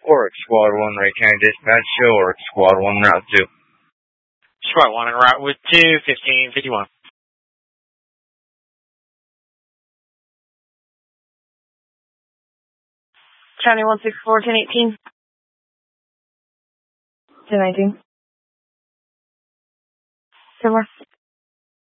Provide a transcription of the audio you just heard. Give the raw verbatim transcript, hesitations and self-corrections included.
Oryx, Squad one, Ray County Dispatch, show Oryx, Squad one, route two. Squad one en route with two, fifteen fifty-one. County one six four, ten eighteen. ten nineteen. Two more.